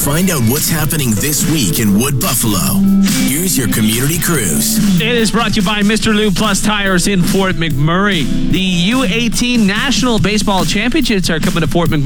Find out what's happening this week in Wood Buffalo. Here's your community cruise. It is brought to you by Mr. Lube Plus Tires in Fort McMurray. The U18 National Baseball Championships are coming to Fort McMurray